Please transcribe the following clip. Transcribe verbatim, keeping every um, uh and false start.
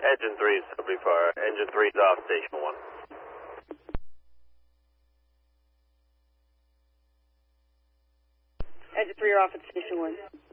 Engine three is subly far. Engine three is off station one. Engine three, you're off at station one.